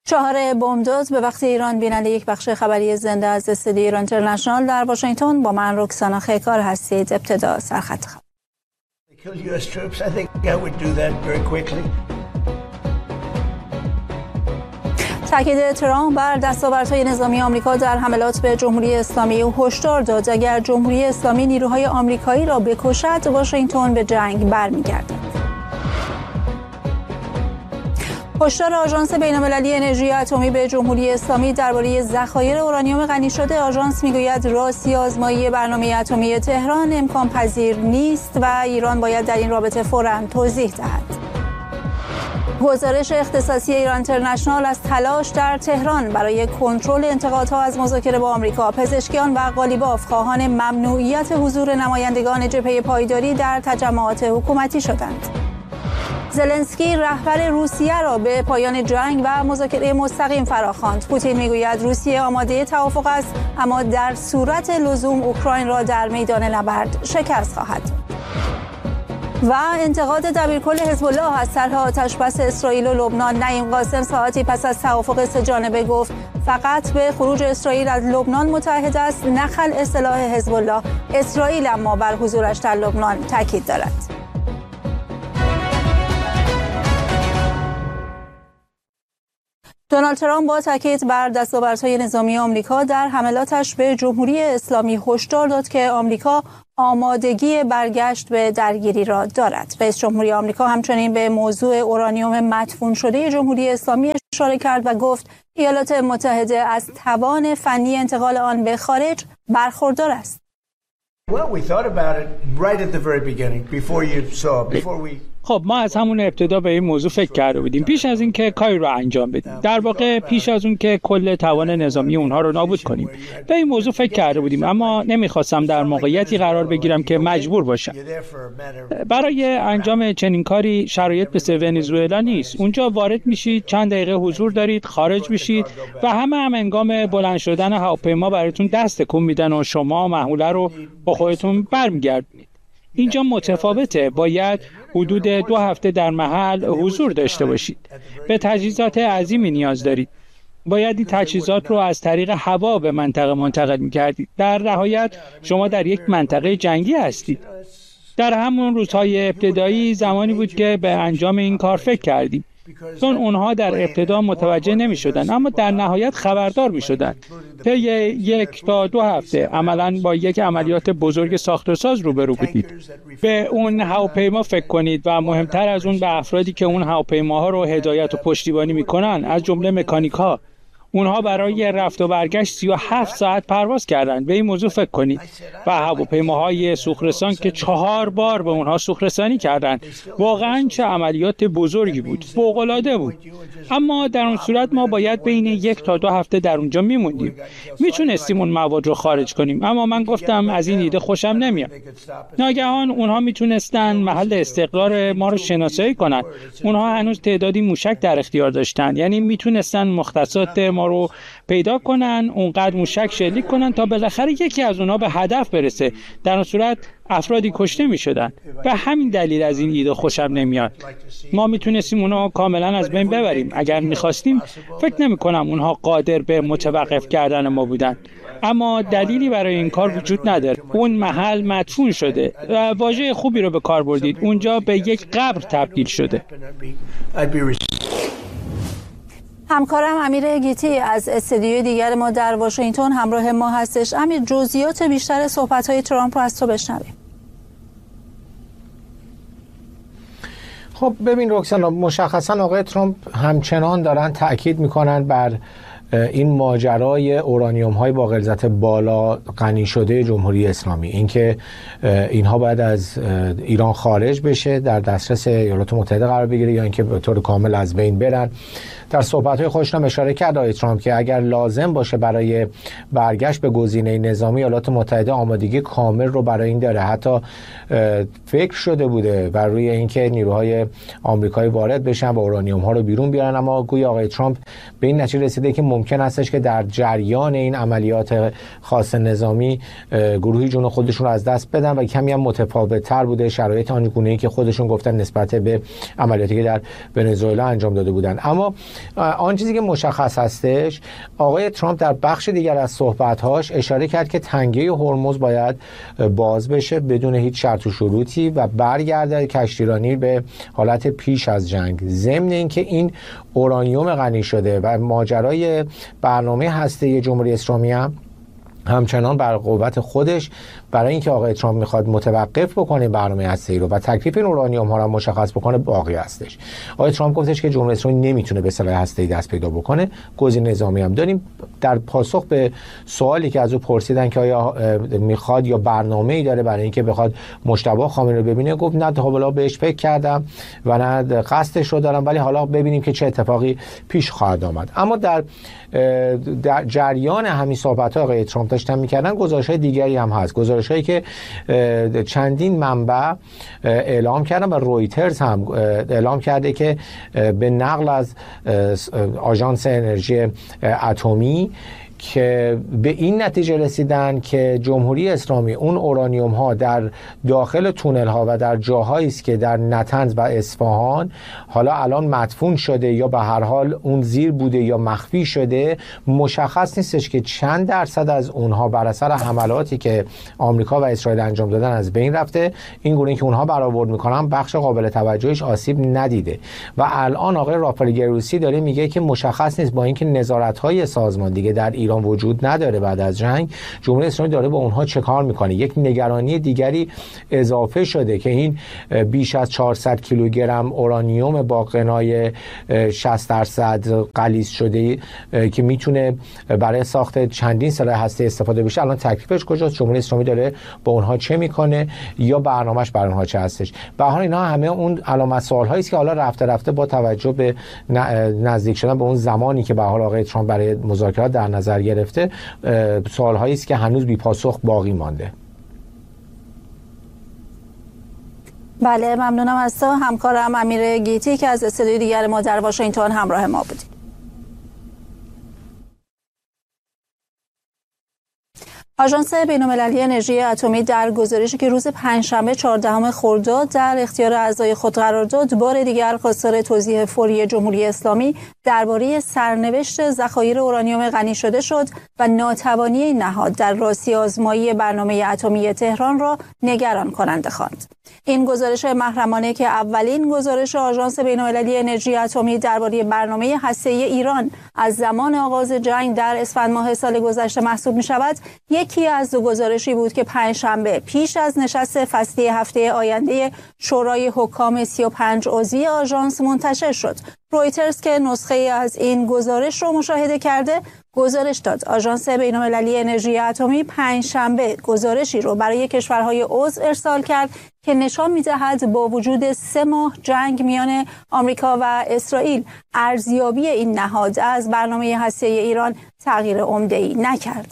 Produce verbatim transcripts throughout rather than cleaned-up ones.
چهار بامداد به وقت ایران، بیننده یک بخش خبری زنده از استودیو ایران اینترنشنال در واشنگتن با من رکسانا خیکار هستید. ابتدا سرخط خبر. تاکید ترامپ بر دستاوردهای نظامی آمریکا در حملات به جمهوری اسلامی و هشدار داد اگر جمهوری اسلامی نیروهای آمریکایی را بکشد، واشنگتن به جنگ برمیگردد. هشدار آژانس بین‌المللی انرژی اتمی به جمهوری اسلامی درباره ذخایر اورانیوم غنی شده. آژانس میگوید راستی آزمایی برنامه اتمی تهران امکان پذیر نیست و ایران باید در این رابطه فوراً توضیح دهد. گزارش اختصاصی ایران اینترنشنال از تلاش در تهران برای کنترل انتقادها از مذاکره با آمریکا. پزشکیان و قالیباف خواهان ممنوعیت حضور نمایندگان جبهه پایداری در تجمعات حکومتی شدند. زلنسکی رهبر روسیه را به پایان جنگ و مذاکره مستقیم فراخواند. پوتین میگوید روسیه آماده توافق است، اما در صورت لزوم اوکراین را در میدان نبرد شکست خواهد داد. و انتقاد دبیرکل حزب الله از طرح آتشبس اسرائیل و لبنان. نعیم قاسم ساعتی پس از توافق سه جانبه گفت فقط به خروج اسرائیل از لبنان متحد است، نه خلع سلاح حزب الله. اسرائیل اما بر حضورش در لبنان تاکید دارد. دونالد ترامپ با تاکید بر دستاوردهای نظامی آمریکا در حملاتش به جمهوری اسلامی هشدار داد که آمریکا آمادگی برگشت به درگیری را دارد. رئیس جمهوری آمریکا همچنین به موضوع اورانیوم مدفون شده جمهوری اسلامی اشاره کرد و گفت ایالات متحده از توان فنی انتقال آن به خارج برخوردار است. خب ما از همون ابتدا به این موضوع فکر کرده بودیم، پیش از این که کاری رو انجام بدیم، در واقع پیش از اون که کل توان نظامی اونها رو نابود کنیم به این موضوع فکر کرده بودیم، اما نمیخواستم در موقعیتی قرار بگیرم که مجبور باشم. برای انجام چنین کاری شرایط مثل ونزوئلا نیست. اونجا وارد میشید، چند دقیقه حضور دارید، خارج میشید و همه هم هنگام بلند شدن هواپیما براتون دست تکون میدن و شما محموله رو با خودتون برمیگردونید. اینجا متفاوته، باید حدود دو هفته در محل حضور داشته باشید. به تجهیزات عظیمی نیاز دارید. باید این تجهیزات رو از طریق هوا به منطقه منتقل می‌کردید. در نهایت شما در یک منطقه جنگی هستید. در همون روزهای ابتدایی زمانی بود که به انجام این کار فکر کردیم، چون اونها در ابتدا متوجه نمی شدن اما در نهایت خبردار می شدن. طی یک تا دو هفته عملاً با یک عملیات بزرگ ساخت و ساز روبرو بودید. به اون هواپیما فکر کنید و مهمتر از اون به افرادی که اون هواپیماها رو هدایت و پشتیبانی می کنن، از جمله مکانیک ها. اونها برای رفت و برگشت سی و هفت ساعت پرواز کردند. به این موضوع فکر کنید. و هواپیماهای سوخت‌رسان که چهار بار به اونها سوخت‌رسانی کردند. واقعاً چه عملیات بزرگی بود. فوق‌العاده بود. اما در اون صورت ما باید بین یک تا دو هفته در اونجا میموندیم. میتونستیم اون مواد رو خارج کنیم، اما من گفتم از این ایده خوشم نمیاد. ناگهان اونها میتونستن محل استقرار ما رو شناسایی کنن. اونها هنوز تعدادی موشک در اختیار داشتن، یعنی میتونستن مختصات ما رو پیدا کنن، اونقدر موشک شلیک کنن تا بالاخره یکی از اونها به هدف برسه. در اون صورت افرادی کشته می شدن. به همین دلیل از این ایده خوشم نمیاد. ما میتونستیم اونها کاملا از بین ببریم. اگر میخواستیم فکر نمی کنم اونها قادر به متوقف کردن ما بودن. اما دلیلی برای این کار وجود نداره. اون محل مدفون شده. واژه خوبی رو به کار بردید. اونجا به یک قبر تبدیل شده. همکارم امیر گیتی از استودیوی دیگر ما در واشنگتن همراه ما هستش. امیر، جزئیات بیشتر صحبت‌های ترامپ رو از تو بشنویم. خب ببین رکسانا، مشخصا آقای ترامپ همچنان دارن تأکید میکنن بر این ماجرای اورانیوم های با غلظت بالا غنی شده جمهوری اسلامی، اینکه اینها باید از ایران خارج بشه، در دسترس ایالات متحده قرار بگیره یا اینکه به طور کامل از بین برن. در صحبت‌های خودش هم اشاره کرد آقای ترامپ که اگر لازم باشه برای برگشت به گزینه نظامی، ایالات متحده آمادگی کامل رو برای این داره. حتی فکر شده بوده بر روی اینکه نیروهای آمریکایی وارد بشن و اورانیوم ها رو بیرون بیارن، اما گویا آقای ترامپ به این نتیجه رسیده که ممکن استش که در جریان این عملیات خاص نظامی گروهی جون خودشون رو از دست بدن و کمی هم متفاوت‌تر بوده شرایط آنگونه‌ای که خودشون گفتن نسبت به عملیاتی که در ونزوئلا انجام داده بودن. اما آن چیزی که مشخص هستش، آقای ترامپ در بخش دیگر از صحبت‌هاش اشاره کرد که تنگه هرمز باید باز بشه بدون هیچ شرط و شروطی و برگرده کشتیرانی به حالت پیش از جنگ. ضمن اینکه این اورانیوم غنی شده و ماجرای برنامه هسته‌ای جمهوری اسلامی هم همچنان بر قوت خودش برای اینکه آقای ترامپ میخواد متوقف بکنه برنامه هسته‌ای رو و تکلیف این اورانیوم ها رو مشخص بکنه باقی هستش. آقای ترامپ گفتش که جمهوری اسلامی نمیتونه به سلاح هسته‌ای دست پیدا بکنه. گزینه نظامی هم داریم. در پاسخ به سوالی که از او پرسیدن که آیا میخواد یا برنامه‌ای داره برای اینکه بخواد مجتبی خامنه‌ای رو ببینه، گفت نه تا حالا بهش فکر کردم و نه قصدش رو دارم، ولی حالا ببینیم که چه اتفاقی پیش خواهد آمد. اما در در جریان همین صحبت‌ها آقای ترامپ داشتن می‌کردن گزارش‌های دیگری هم هست، گزارش‌هایی که چندین منبع اعلام کردن و رویترز هم اعلام کرده که به نقل از آژانس انرژی اتمی که به این نتیجه رسیدن که جمهوری اسلامی اون اورانیوم ها در داخل تونل ها و در جاهایی است که در نطنز و اصفهان حالا الان مدفون شده یا به هر حال اون زیر بوده یا مخفی شده، مشخص نیستش که چند درصد از اونها بر اثر حملاتی که آمریکا و اسرائیل انجام دادن از بین رفته. این گونه که اونها برآورد میکنن بخش قابل توجهش آسیب ندیده و الان آقای رافائل گروسی داره میگه که مشخص نیست با اینکه نظارت های سازمان دیگه در ایران وجود نداره بعد از جنگ، جمهوری اسلامی داره با اونها چه کار میکنه. یک نگرانی دیگری اضافه شده که این بیش از چهارصد کیلوگرم اورانیوم با غنای شصت درصد غلیظ شده که میتونه برای ساخت چندین سلاح هسته‌ای استفاده بشه، الان تکلیفش کجاست؟ جمهوری اسلامی داره با اونها چه میکنه یا برنامه‌اش برای اونها چه هستش؟ به هر حال اینا همه اون علامت سوال‌هایی است که حالا رفته رفته با توجه به نزدیک شدن به اون زمانی که به حال آقای ترامپ برای مذاکرات در نظر گرفته، سوال‌هایی است که هنوز بی پاسخ باقی مانده. بله، ممنونم از تو همکارم امیر گیتی که از استودیوی دیگر ما در واشنگتن همراه ما بودید. آژانس بین‌المللی انرژی اتمی در گزارشی که روز پنجشنبه چهاردهم خرداد در اختیار اعضای خود قرار داد، بار دیگر خواستار توضیح فوری جمهوری اسلامی درباره سرنوشت ذخایر اورانیوم غنی شده شد و ناتوانی این نهاد در راستی آزمایی برنامه اتمی تهران را نگران کننده خواند. این گزارش محرمانه که اولین گزارش آژانس بین‌المللی انرژی اتمی درباره برنامه هسته‌ای ایران از زمان آغاز جنگ در اسفند ماه سال گذشته محسوب می‌شود، یکی از دو گزارشی بود که پنجشنبه پیش از نشست فصلی هفته آینده شورای حکام سی و پنج عضوی آژانس منتشر شد. رویترز که نسخه از این گزارش رو مشاهده کرده گزارش داد آژانس بین‌المللی انرژی اتمی پنجشنبه گزارشی رو برای کشورهای عضو ارسال کرد که نشان می‌دهد با وجود سه ماه جنگ میان آمریکا و اسرائیل، ارزیابی این نهاد از برنامه هسته‌ای ایران تغییر عمده‌ای نکرد.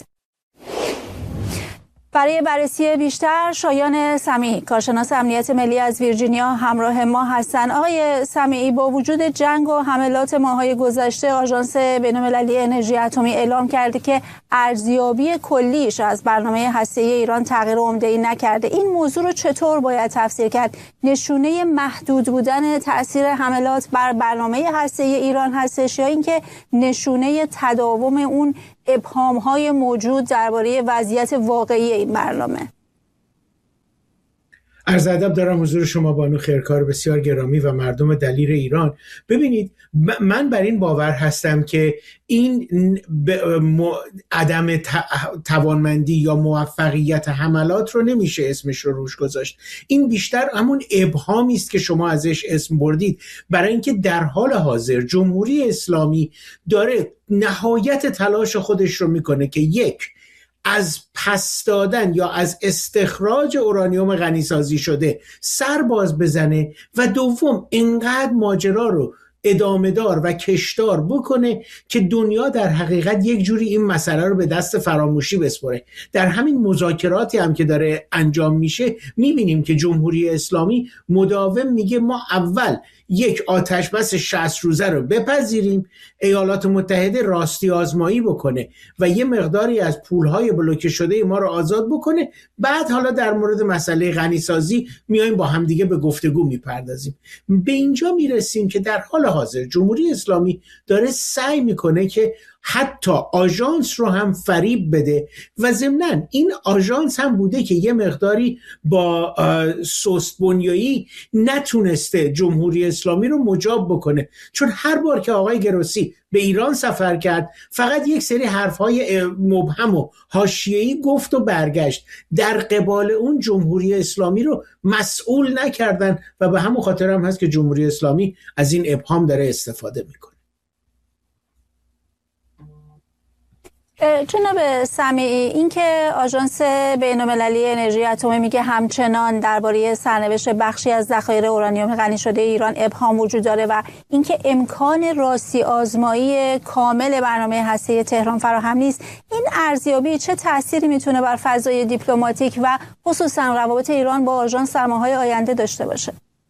برای بررسی بیشتر شایان سمیعی، کارشناس امنیت ملی از ویرجینیا همراه ما هستند. آقای سمیعی، با وجود جنگ و حملات ماه‌های گذشته، آژانس بین‌المللی انرژی اتمی اعلام کرده که ارزیابی کلیش از برنامه هسته‌ای ایران تغییر عمده‌ای نکرده. این موضوع رو چطور باید تفسیر کرد؟ نشونه محدود بودن تأثیر حملات بر برنامه هسته‌ای ایران هستش یا اینکه نشونه تداوم اون ابهام‌های موجود درباره وضعیت واقعی این برنامه؟ عرض ادب دارم حضور شما بانو خیرکار بسیار گرامی و مردم دلیر ایران. ببینید، من بر این باور هستم که این عدم توانمندی یا موفقیت حملات رو نمیشه اسمش رو روش گذاشت. این بیشتر همون ابهامی است که شما ازش اسم بردید، برای اینکه در حال حاضر جمهوری اسلامی داره نهایت تلاش خودش رو میکنه که یک، از پس دادن یا از استخراج اورانیوم غنی‌سازی شده سر باز بزنه و دوم، اینقدر ماجرا رو ادامه دار و کشدار بکنه که دنیا در حقیقت یک جوری این مسئله رو به دست فراموشی بسپره. در همین مذاکراتی هم که داره انجام میشه میبینیم که جمهوری اسلامی مداوم میگه ما اول یک آتش بس شصت روزه رو بپذیریم، ایالات متحده راستی آزمایی بکنه و یه مقداری از پولهای بلوکه شده ما رو آزاد بکنه، بعد حالا در مورد مسئله غنیسازی میایم با همدیگه به گفتگو میپردازیم. به اینجا میرسیم که در حال حاضر جمهوری اسلامی داره سعی میکنه که حتی آژانس رو هم فریب بده و ضمناً این آژانس هم بوده که یه مقداری با سست بنیایی نتونسته جمهوری اسلامی رو مجاب بکنه، چون هر بار که آقای گروسی به ایران سفر کرد فقط یک سری حرفهای مبهم و حاشیه‌ای گفت و برگشت، در قبال اون جمهوری اسلامی رو مسئول نکردن و به همون خاطر هم هست که جمهوری اسلامی از این ابهام داره استفاده میکنه. جناب سمیعی، این که آژانس بین‌المللی انرژی اتمی میگه همچنان درباره سرنوشت بخشی از ذخایر اورانیوم غنی شده ایران ابهام وجود داره و اینکه امکان راستی آزمایی کامل برنامه هسته‌ای تهران فراهم نیست، این ارزیابی چه تأثیری میتونه بر فضای دیپلماتیک و خصوصا روابط ایران با آژانس در ماه‌های آینده داشته باشه؟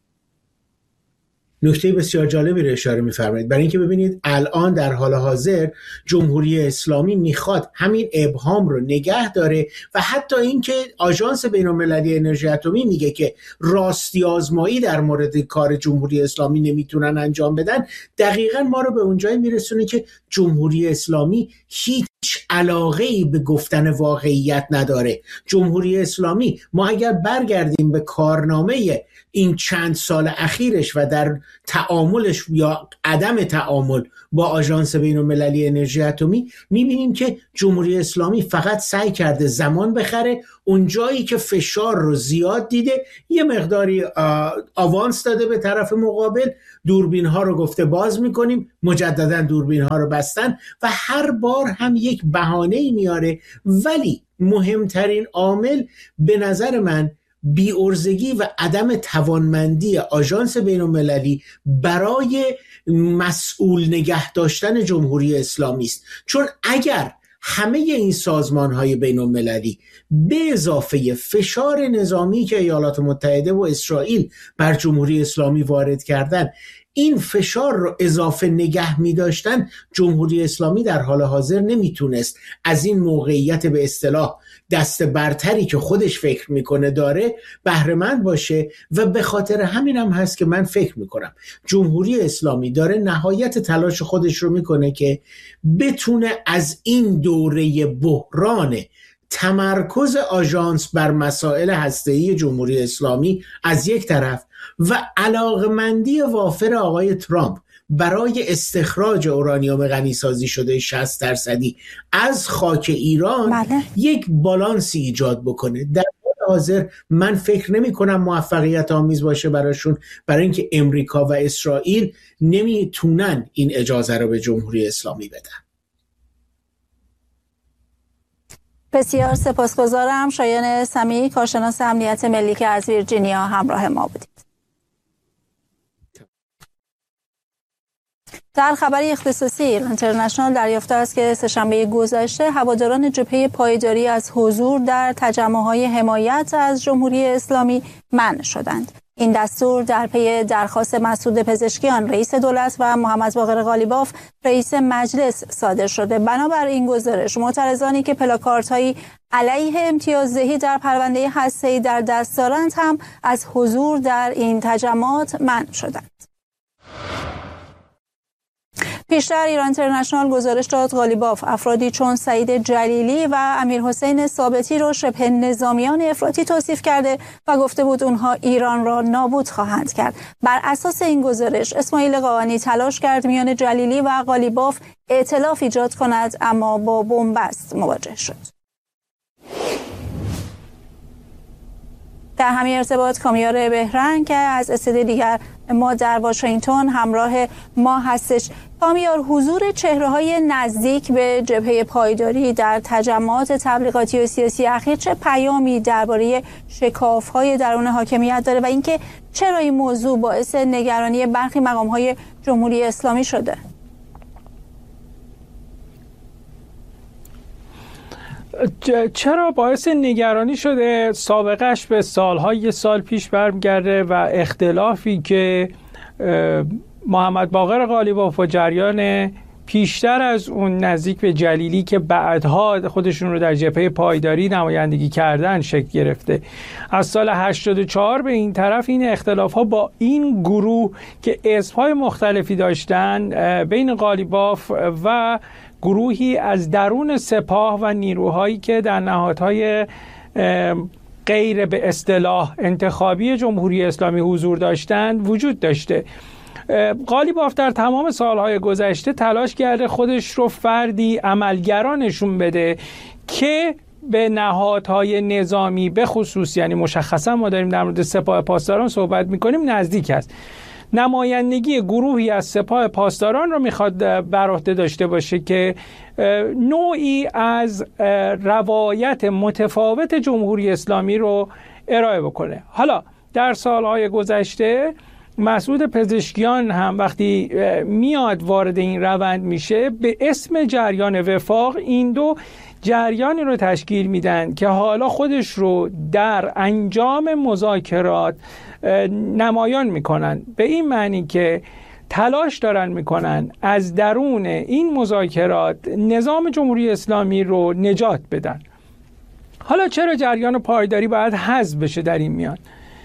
نکته بسیار جالبی رو اشاره می‌فرمایید، برای اینکه ببینید الان در حال حاضر جمهوری اسلامی میخواد همین ابهام رو نگه داره و حتی اینکه آژانس بین‌المللی انرژی اتمی میگه که راستی آزمایی در مورد کار جمهوری اسلامی نمیتونن انجام بدن، دقیقاً ما رو به اونجایی میرسونه که جمهوری اسلامی هیچ علاقه‌ای به گفتن واقعیت نداره. جمهوری اسلامی، ما اگر برگردیم به کارنامه این چند سال اخیرش و در تعاملش یا عدم تعامل با آژانس بین‌المللی انرژی اتمی، می‌بینیم که جمهوری اسلامی فقط سعی کرده زمان بخره، اون جایی که فشار رو زیاد دیده یه مقداری آوانس داده به طرف مقابل، دوربین ها رو گفته باز میکنیم، مجددا دوربین ها رو بستن و هر بار هم یک بهانه‌ای میاره. ولی مهمترین عامل به نظر من بی‌عرضگی و عدم توانمندی آژانس بین‌المللی برای مسئول نگه داشتن جمهوری اسلامی است، چون اگر همه این سازمان‌های بین‌المللی به اضافه فشار نظامی که ایالات متحده و اسرائیل بر جمهوری اسلامی وارد کردن این فشار رو اضافه نگه می داشتن، جمهوری اسلامی در حال حاضر نمیتونست از این موقعیت به اصطلاح دست برتری که خودش فکر میکنه داره بهره‌مند باشه و به خاطر همین هم هست که من فکر میکنم جمهوری اسلامی داره نهایت تلاش خودش رو میکنه که بتونه از این دوره بحران تمرکز آژانس بر مسائل هسته‌ای جمهوری اسلامی از یک طرف و علاقمندی وافر آقای ترامپ برای استخراج اورانیوم غنیسازی شده شصت درصدی از خاک ایران بله. یک بالانسی ایجاد بکنه. در حاضر من فکر نمی کنم موفقیت آمیز باشه براشون، برای اینکه امریکا و اسرائیل نمیتونن این اجازه رو به جمهوری اسلامی بدن. بسیار سپاسگزارم. شایان سمیعی، کارشناس امنیت ملی که از ویرجینیا همراه ما بودید. در خبری اختصاصی، اینترنشنال دریافته است که سه‌شنبه گذشته هواداران جبهه پایداری از حضور در تجمع‌های حمایت از جمهوری اسلامی منع شدند. این دستور در پی درخواست مسعود پزشکیان رئیس دولت و محمد باقر قالیباف رئیس مجلس صادر شده. بنابر این گزارش معترضانی که پلاکاردهایی علیه امتیازدهی در پرونده هسته‌ای در دست دارند هم از حضور در این تجمعات منع شدند. پیشتر ایران اینترنشنال گزارش داد قالیباف افرادی چون سعید جلیلی و امیرحسین ثابتی را شبه نظامیان افراطی توصیف کرده و گفته بود اونها ایران را نابود خواهند کرد. بر اساس این گزارش اسماعیل قاآنی تلاش کرد میان جلیلی و قالیباف ائتلاف ایجاد کند، اما با بنبست مواجه شد. در همین ارتباط کامیار بهرنگ که از استودیو دیگر ما در واشنگتن همراه ما هستش. کامیار، حضور چهره‌های نزدیک به جبهه پایداری در تجمعات تبلیغاتی و سیاسی اخیر چه پیامی درباره شکاف‌های درون حاکمیت داره و اینکه چرا این موضوع باعث نگرانی برخی مقام‌های جمهوری اسلامی شده؟ چرا باعث نگرانی شده؟ سابقش به سالهای سال پیش برمیگرده و اختلافی که محمد باقر قالیباف و جریان پیشتر از اون نزدیک به جلیلی که بعدها خودشون رو در جبهه پایداری نمایندگی کردن شکل گرفته. از سال هشتاد و چهار به این طرف این اختلاف‌ها با این گروه که اسم‌های مختلفی داشتن بین قالیباف و گروهی از درون سپاه و نیروهایی که در نهادهای غیر به اصطلاح انتخابی جمهوری اسلامی حضور داشتند وجود داشته. قالیباف در تمام سالهای گذشته تلاش کرده خودش رو فردی عملگرا نشون بده که به نهادهای نظامی به خصوص، یعنی مشخصا ما داریم در مورد سپاه پاسداران صحبت میکنیم، نزدیک است. نمایندگی گروهی از سپاه پاسداران رو میخواد بر عهده داشته باشه که نوعی از روایت متفاوت جمهوری اسلامی رو ارائه بکنه. حالا در سالهای گذشته مسعود پزشکیان هم وقتی میاد وارد این روند میشه به اسم جریان وفاق این دو جریانی رو تشکیل میدن که حالا خودش رو در انجام مذاکرات نمایان میکنن، به این معنی که تلاش دارن میکنن از درون این مذاکرات نظام جمهوری اسلامی رو نجات بدن. حالا چرا جریان پایداری باید حذف بشه در این میان؟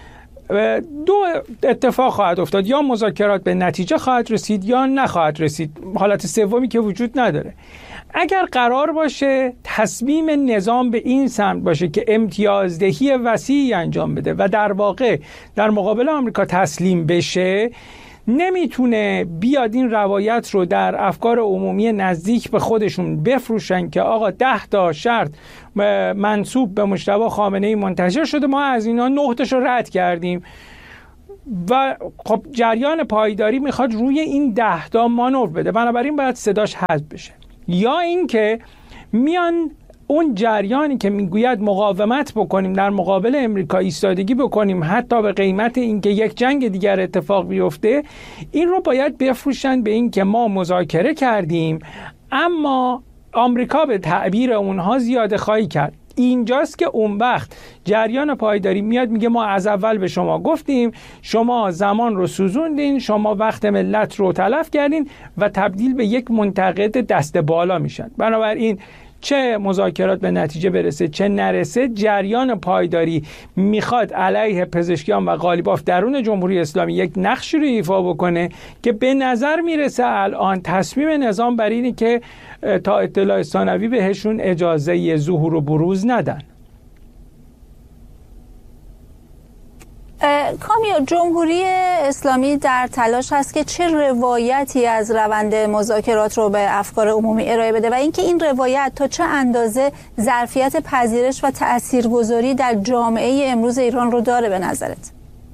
دو اتفاق خواهد افتاد، یا مذاکرات به نتیجه خواهد رسید یا نخواهد رسید. حالت سومی که وجود نداره. اگر قرار باشه تصمیم نظام به این سمت باشه که امتیازدهی وسیعی انجام بده و در واقع در مقابل آمریکا تسلیم بشه، نمیتونه بیاد این روایت رو در افکار عمومی نزدیک به خودشون بفروشن که آقا ده تا شرط منسوب به مجتبی خامنه‌ای منتشر شده، ما از اینا نه تاشو رد کردیم و خب جریان پایداری میخواد روی این ده تا مانور بده، بنابراین باید صداش حذف بشه. یا اینکه میان اون جریانی که میگوید مقاومت بکنیم، در مقابل امریکا ایستادگی بکنیم، حتی به قیمت اینکه یک جنگ دیگر اتفاق بیفته، این رو باید بفروشن به این که ما مذاکره کردیم اما آمریکا به تعبیر اونها زیاده خواهی کرد. اینجاست که اون وقت جریان پایداری میاد میگه ما از اول به شما گفتیم، شما زمان رو سوزوندین، شما وقت ملت رو تلف کردین و تبدیل به یک منتقد دست بالا میشن. بنابراین چه مذاکرات به نتیجه برسه چه نرسه، جریان پایداری میخواد علیه پزشکیان و قالیباف درون جمهوری اسلامی یک نقشی رو ایفا بکنه که به نظر میرسه الان تصمیم نظام بر اینه که تا اطلاع ثانوی بهشون اجازه ظهور و بروز ندن. کامیار، جمهوری اسلامی در تلاش هست که چه روایتی از روند مذاکرات رو به افکار عمومی ارائه بده و اینکه این روایت تا چه اندازه ظرفیت پذیرش و تاثیرگذاری در جامعه امروز ایران رو داره به نظرت؟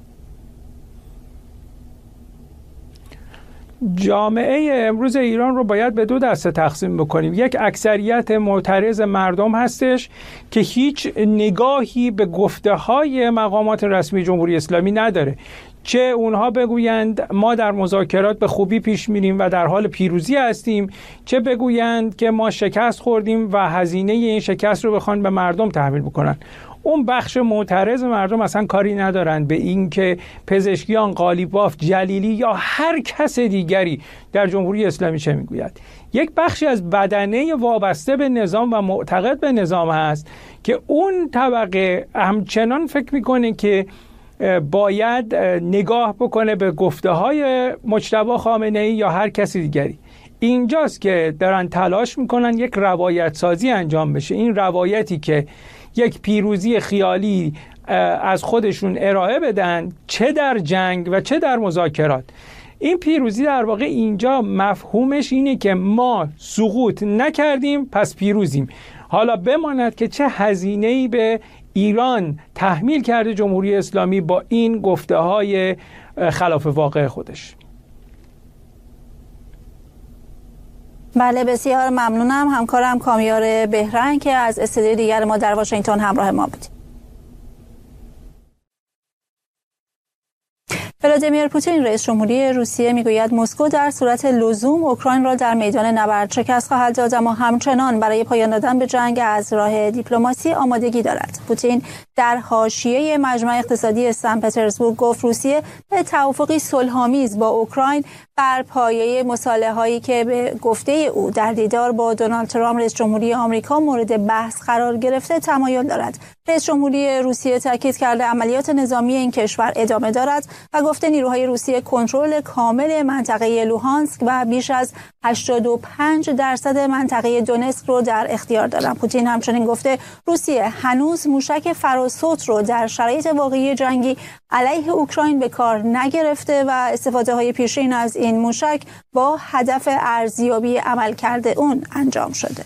جامعه امروز ایران رو باید به دو دسته تقسیم بکنیم. یک اکثریت معترض مردم هستش که هیچ نگاهی به گفته های مقامات رسمی جمهوری اسلامی نداره، چه اونها بگویند ما در مذاکرات به خوبی پیش میریم و در حال پیروزی هستیم، چه بگویند که ما شکست خوردیم و هزینه این شکست رو بخوان به مردم تحمیل بکنن. اون بخش معترض مردم اصلا کاری ندارن به این که پزشکیان، قالیباف، جلیلی یا هر کس دیگری در جمهوری اسلامی چه میگوید. یک بخشی از بدنه وابسته به نظام و معتقد به نظام هست که اون طبقه همچنان فکر میکنه که باید نگاه بکنه به گفته های مجتبی خامنه‌ای یا هر کسی دیگری. اینجاست که دارن تلاش میکنن یک روایت سازی انجام بشه، این روایتی که یک پیروزی خیالی از خودشون ارائه بدن، چه در جنگ و چه در مذاکرات. این پیروزی در واقع اینجا مفهومش اینه که ما سقوط نکردیم پس پیروزیم. حالا بماند که چه هزینه‌ای به ایران تحمیل کرده جمهوری اسلامی با این گفته های خلاف واقع خودش. بله بسیار ممنونم همکارم کامیار بهرنگ که از استودیوی دیگر ما در واشنگتن همراه ما بود. ولادیمیر پوتین رئیس جمهوری روسیه میگوید مسکو در صورت لزوم اوکراین را در میدان نبرد شکست خواهد داد اما همچنان برای پایان دادن به جنگ از راه دیپلماسی آمادگی دارد. پوتین در حاشیه مجمع اقتصادی سن پترزبورگ گفت روسیه به توافقی صلح‌آمیز با اوکراین بر پایه مصالحه‌هایی که به گفته او در دیدار با دونالد ترامپ رئیس جمهوری آمریکا مورد بحث قرار گرفته تمایل دارد. رئیس جمهوری روسیه تاکید کرده عملیات نظامی این کشور ادامه دارد و گفته نیروهای روسیه کنترل کامل منطقه لوهانسک و بیش از هشتاد و پنج درصد منطقه دونتسک رو در اختیار دارند. پوتین همچنین گفته روسیه هنوز موشک فراسوت رو در شرایط واقعی جنگی علیه اوکراین به کار نگرفته و استفاده های پیشین از این موشک با هدف ارزیابی عملکرد اون انجام شده.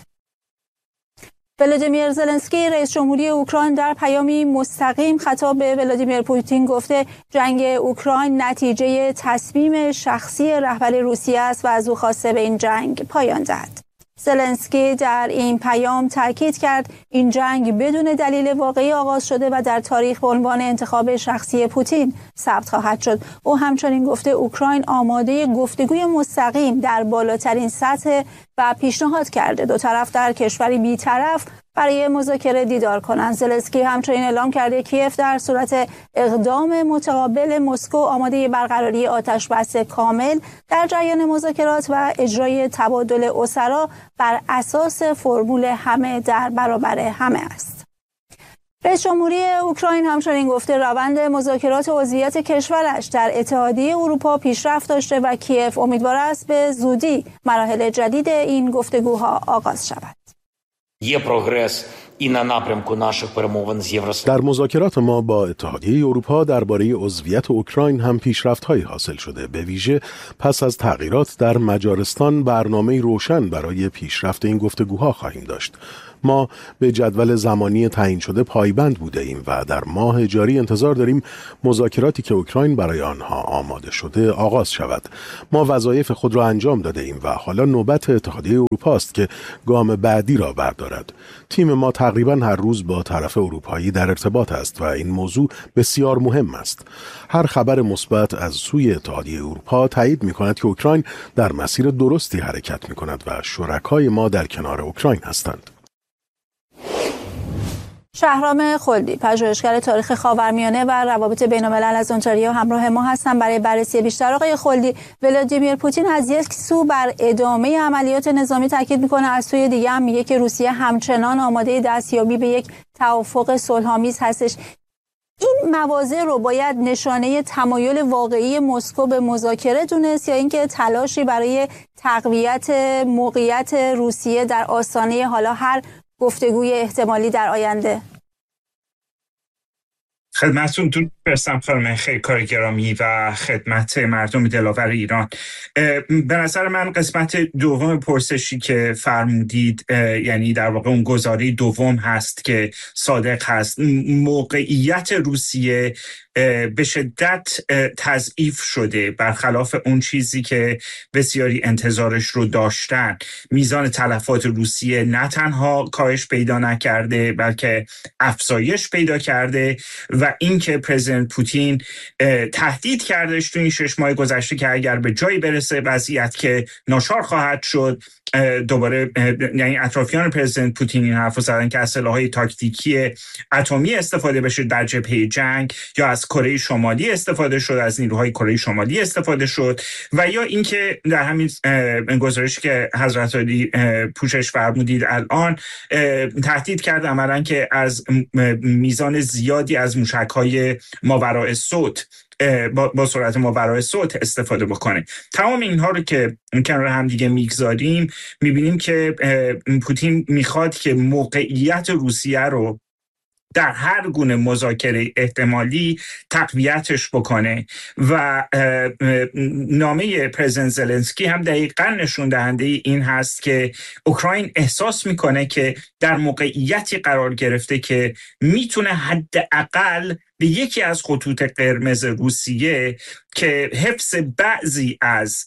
ولادیمیر زلنسکی رئیس جمهوری اوکراین در پیامی مستقیم خطاب به ولادیمیر پوتین گفته جنگ اوکراین نتیجه تصمیم شخصی رهبر روسیه است و از او خواسته به این جنگ پایان دهد. زلنسکی در این پیام تاکید کرد این جنگ بدون دلیل واقعی آغاز شده و در تاریخ به عنوان انتخاب شخصی پوتین ثبت خواهد شد. او همچنین گفته اوکراین آماده گفتگوی مستقیم در بالاترین سطح و پیشنهاد کرده دو طرف در کشوری بی‌طرف برای مذاکره دیدار کنند. زلنسکی همچنین اعلام کرده کیف در صورت اقدام متقابل مسکو آماده برقراری آتشبس کامل در جریان مذاکرات و اجرای تبادل اسرا بر اساس فرمول همه در برابر همه است. رئیس جمهوری اوکراین همچنین گفته روند مذاکرات عضویت کشورش در اتحادیه اروپا پیشرفت داشته و کیف امیدوار است به زودی مراحل جدید این گفتگوها آغاز شود. Є прогрес і на напрямку наших перемовин з Євросоюзом. در مذاکرات ما با اتحادیه اروپا درباره عضویت اوکراین هم پیشرفت‌هایی حاصل شده. به ویژه پس از تغییرات در مجارستان برنامه‌ای روشن برای پیشرفت این گفتگوها خواهیم داشت. ما به جدول زمانی تعیین شده پایبند بوده ایم و در ماه جاری انتظار داریم مذاکراتی که اوکراین برای آنها آماده شده آغاز شود. ما وظایف خود را انجام داده ایم و حالا نوبت اتحادیه اروپا است که گام بعدی را بردارد. تیم ما تقریبا هر روز با طرف اروپایی در ارتباط است و این موضوع بسیار مهم است. هر خبر مثبت از سوی اتحادیه اروپا تایید می‌کند که اوکراین در مسیر درستی حرکت می‌کند و شرکای ما در کنار اوکراین هستند. شهرام خلدی پژوهشگر تاریخ خاورمیانه و روابط بین‌الملل از اونتاریو همراه ما هستن برای بررسی بیشتر. آقای خلدی، ولادیمیر پوتین از یک سو بر ادامه عملیات نظامی تاکید میکنه، از سوی دیگه هم میگه که روسیه همچنان آماده دستیابی به یک توافق صلح‌آمیز هستش. این مواضع رو باید نشانه تمایل واقعی مسکو به مذاکره دونست یا اینکه تلاشی برای تقویت موقعیت روسیه در آستانه حالا هر گفتگوی احتمالی در آینده؟ خدمتتون درود برسم خانم خیرکار گرامی و خدمت مردم دلاور ایران. به نظر من قسمت دوم پرسشی که فرمودید، یعنی در واقع اون گزاره دوم هست که صادق هست. موقعیت روسیه به شدت تضعیف شده برخلاف اون چیزی که بسیاری انتظارش رو داشتن. میزان تلفات روسیه نه تنها کاهش پیدا نکرده بلکه افزایش پیدا کرده و اینکه پرزیدنت پوتین تهدید کردش تو این شش ماه گذشته که اگر به جایی برسه وضعیت که ناچار خواهد شد، دوباره یعنی اطرافیان پرزیدنت پوتین این حرفو زدن که از سلاح‌های تاکتیکی اتمی استفاده بشه در جبهه جنگ، یا از کره شمالی استفاده شد، از نیروهای کره شمالی استفاده شد، و یا اینکه در همین گزارشی که حضرت علی پوشش فرمودید الان تهدید کرد عملاً که از میزان زیادی از موشک‌های ماوراء صوت با, با سرعت ماوراء صوت استفاده بکنه. تمام اینها رو که کنار هم دیگه میگذاریم میبینیم که پوتین میخواد که موقعیت روسیه رو در هر گونه مذاکره احتمالی تقویتش بکنه و نامه پرزیدنت زلنسکی هم دقیقاً نشون دهنده این هست که اوکراین احساس میکنه که در موقعیتی قرار گرفته که میتونه حداقل به یکی از خطوط قرمز روسیه که حفظ بعضی از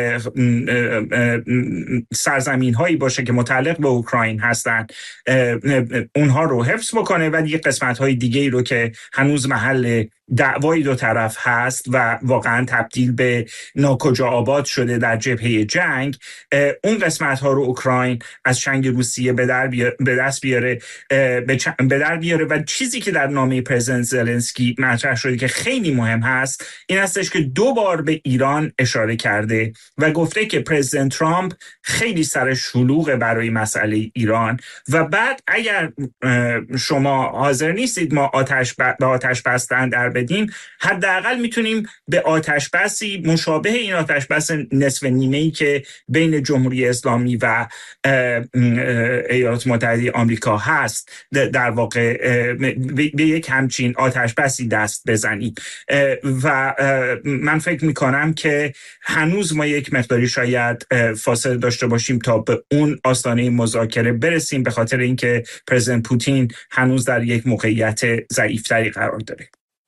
سرزمین هایی باشه که متعلق به اوکراین هستن اونها رو حفظ بکنه و دیگه قسمت های دیگه رو که هنوز محل دعوای دو طرف هست و واقعا تبدیل به ناکجا آباد شده در جبهه جنگ، اون قسمت ها رو اوکراین از چنگ روسیه به در بیاره، به دست بیاره به در بیاره و چیزی که در نامه پرزیدنت زلنسکی مطرح شده که خیلی مهم هست این هستش که دو بار به ایران اشاره کرده و گفته که پرزیدنت ترامپ خیلی سر شلوغ برای مسئله ایران و بعد اگر شما حاضر نیستید ما آتش به آتش بستن در بدیم، حداقل میتونیم به آتش بسی مشابه این آتش بس نصف نیمه‌ای که بین جمهوری اسلامی و ایالات متحده آمریکا هست در واقع به یک همچین آتش بسی دست بزنیم و من فکر میکنم که هنوز ما یک مقداری شاید فاصله داشته باشیم تا به اون آستانه مذاکره برسیم، به خاطر اینکه پرزیدنت پوتین هنوز در یک موقعیت ضعیفتری قرار داره.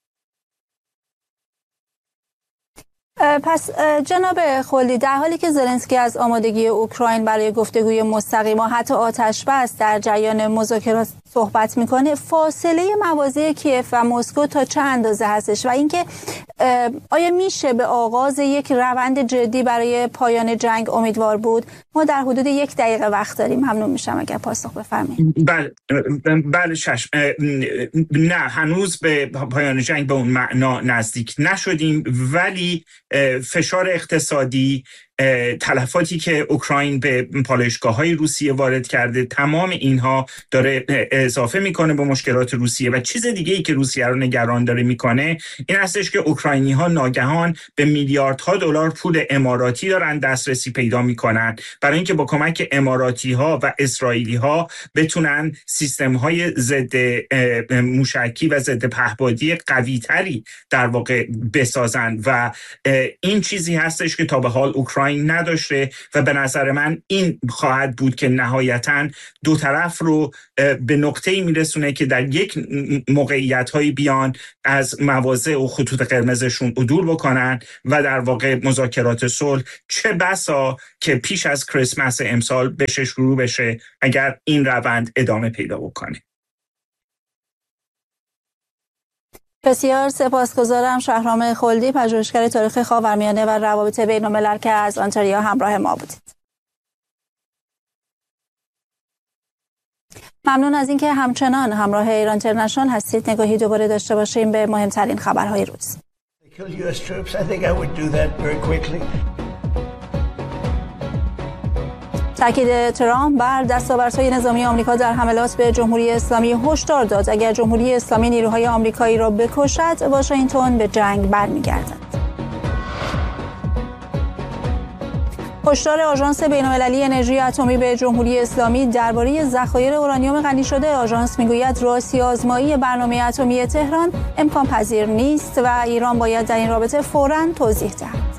پس جناب خولدی، در حالی که زلنسکی از آمادگی اوکراین برای گفتگوی مستقیم و حتی آتش بس در جریان مذاکرات صحبت میکنه، فاصله مواضع کیف و مسکو تا چه اندازه هستش و اینکه آیا میشه به آغاز یک روند جدی برای پایان جنگ امیدوار بود؟ ما در حدود یک دقیقه وقت داریم. ممنون میشم اگر پاسخ بفرمایید. بله بله چشم. نه، هنوز به پایان جنگ به اون معنا نزدیک نشدیم، ولی فشار اقتصادی، تلفاتی که اوکراین به پالایشگاه‌های روسیه وارد کرده، تمام اینها داره اضافه میکنه به مشکلات روسیه و چیز دیگه ای که روسیه رو نگران داره میکنه این هستش که اوکراینی‌ها ناگهان به میلیاردها دلار پول اماراتی دارن دسترسی پیدا میکنن برای اینکه با کمک اماراتی‌ها و اسرائیلی‌ها بتونن سیستم‌های ضد موشکی و ضد پهپادی قوی‌تری در واقع بسازن و این چیزی هستش که تا به حال اوکراین نداشته و به نظر من این خواهد بود که نهایتاً دو طرف رو به نقطه‌ای میرسونه که در یک موقعیت‌های بیان از مواضع و خطوط قرمزشون عدول بکنن و در واقع مذاکرات صلح چه بسا که پیش از کریسمس امسال بشه شروع بشه اگر این روند ادامه پیدا بکنه. بسیار سپاسگزارم. شهرام خولدی، پژوهشگر تاریخ خاورمیانه و روابط بین‌الملل که از آنتاریو همراه ما بودید. ممنون از اینکه همچنان همراه ایران اینترنشنال هستید. نگاهی دوباره داشته باشیم به مهمترین خبرهای روز. تاکید ترامپ بر دستاوردهای نظامی آمریکا در حملات به جمهوری اسلامی هشدار داد اگر جمهوری اسلامی نیروهای آمریکایی را بکشد، واشنگتن به جنگ برمیگردد. هشدار آژانس بین‌المللی انرژی اتمی به جمهوری اسلامی درباره ذخایر اورانیوم غنی شده. آژانس میگوید راستی آزمایی برنامه اتمی تهران امکان پذیر نیست و ایران باید در این رابطه فوراً توضیح دهد.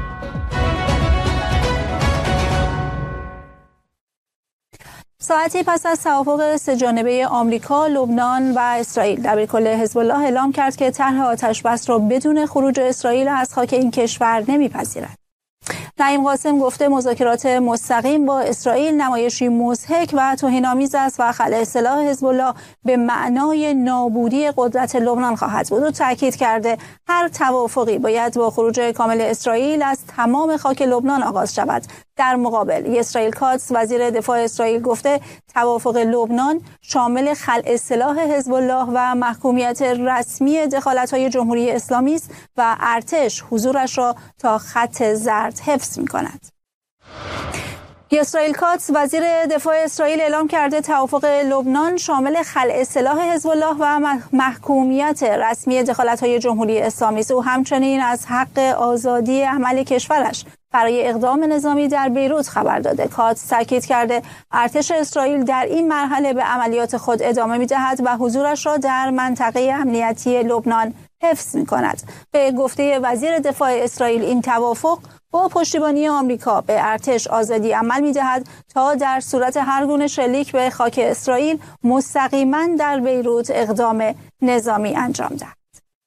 ساعتی پس از توافق سه‌جانبه آمریکا، لبنان و اسرائیل، دبیرکل حزب الله اعلام کرد که طرح آتش‌بس را بدون خروج اسرائیل از خاک این کشور نمی‌پذیرد. نعیم قاسم گفته مذاکرات مستقیم با اسرائیل نمایشی مضحک و توهین‌آمیز است و خلع سلاح حزب الله به معنای نابودی قدرت لبنان خواهد بود. او تاکید کرده هر توافقی باید با خروج کامل اسرائیل از تمام خاک لبنان آغاز شود. در مقابل، اسرائیل کاتس، وزیر دفاع اسرائیل، گفته توافق لبنان شامل خلع سلاح حزب الله و محکومیت رسمی دخالت‌های جمهوری اسلامی است و ارتش حضورش را تا خط زرد حفظ می‌کند. اسرائیل کاتس وزیر دفاع اسرائیل اعلام کرده توافق لبنان شامل خلع سلاح حزب الله و محکومیت رسمی دخالت‌های جمهوری اسلامی است. او همچنین از حق آزادی عمل کشورش برای اقدام نظامی در بیروت خبر داده. کاتس تاکید کرده ارتش اسرائیل در این مرحله به عملیات خود ادامه می‌دهد و حضورش را در منطقه امنیتی لبنان حفظ می‌کند. به گفته وزیر دفاع اسرائیل این توافق با پشتیبانی آمریکا به ارتش آزادی عمل می‌دهد تا در صورت هر گونه شلیک به خاک اسرائیل مستقیما در بیروت اقدام نظامی انجام دهد.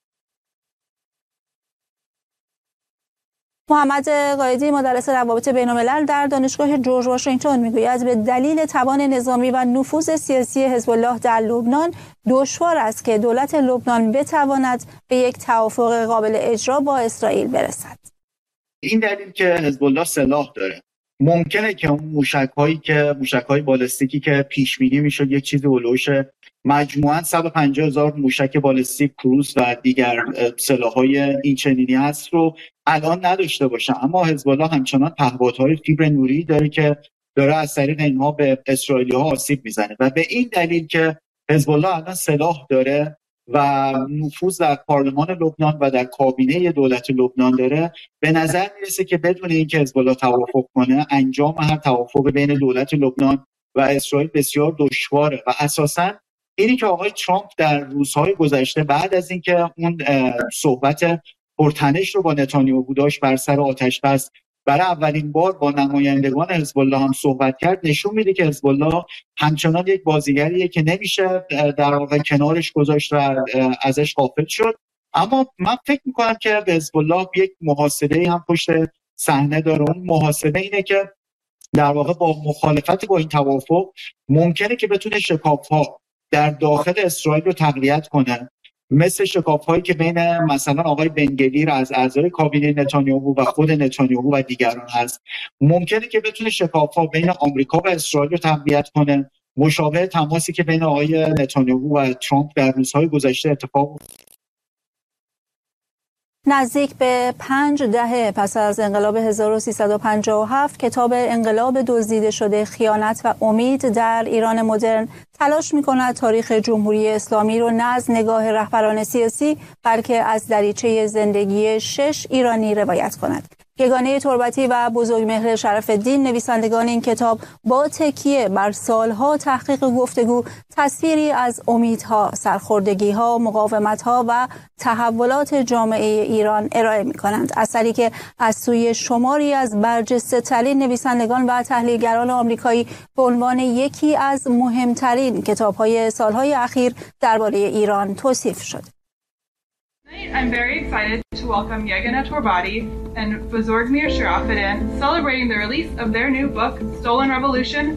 محمد قائدی مدرس روابط بین‌الملل در دانشگاه جورج واشنگتن میگوید به دلیل توان نظامی و نفوذ سیاسی حزب الله در لبنان دشوار است که دولت لبنان بتواند به یک توافق قابل اجرا با اسرائیل برسد. این دلیل که حزب الله سلاح داره، ممکنه که اون موشک‌هایی که موشک‌های بالستیکی که پیش بینی میشد یک چیزی هولوش مجموعاً صد و پنجاه هزار موشک بالستیک کروز و دیگر سلاح‌های این چنینی هست رو الان نداشته باشه، اما حزب الله همچنان پهپادهای فیبر نوری داره که داره از طریق اینها به اسرائیلی‌ها آسیب میزنه و به این دلیل که حزب الله الان سلاح داره و نفوذ در پارلمان لبنان و در کابینه دولت لبنان داره، به نظر میرسه که بدون اینکه حزب الله توافق کنه انجام هر توافق بین دولت لبنان و اسرائیل بسیار دشواره و اساساً اینی که آقای ترامپ در روزهای گذشته بعد از اینکه اون صحبت پرتنش رو با نتانیاهو داشت بر سر آتش بس برای اولین بار با نمایندگان حزب الله هم صحبت کرد، نشون میده که حزب الله همچنان یک بازیگریه که نمیشه در واقع کنارش گذاشت و ازش غافل شد. اما من فکر میکنم که به حزب الله یک محاسبه هم پشت صحنه داره. اون محاسبه اینه که در واقع با مخالفت با این توافق ممکنه که بتونه شکاف‌ها در داخل اسرائیل رو تقویت کنه، مثل شکاف‌هایی که بین مثلا آقای بنگویر از اعضای کابینه نتانیاهو و خود نتانیاهو و دیگران هست. ممکنه که بتونه شکاف‌ها بین آمریکا و اسرائیل رو تقویت کنه، مشابه تماسی که بین آقای نتانیاهو و ترامپ در روزهای گذشته اتفاق افتاد. نزدیک به پنج دهه پس از انقلاب هزار و سیصد و پنجاه و هفت کتاب انقلاب دزدیده شده خیانت و امید در ایران مدرن تلاش می‌کند تاریخ جمهوری اسلامی رو نه از نگاه رهبران سیاسی بلکه از دریچه زندگی شش ایرانی روایت کند. یگانه تربتی و بزرگمهر شرف‌الدین نویسندگان این کتاب با تکیه بر سالها تحقیق گفتگو تصویری از امیدها، سرخوردگی‌ها، مقاومت‌ها و تحولات جامعه ایران ارائه می‌کنند. اثری که از سوی شماری از برجسته‌ترین نویسندگان و تحلیلگران آمریکایی به عنوان یکی از مهمترین کتاب‌های سال‌های اخیر درباره ایران توصیف شد. I'm very excited to welcome Yegana Torbati and Bozorgmir Sharafadin celebrating the release of their new book, Stolen Revolution,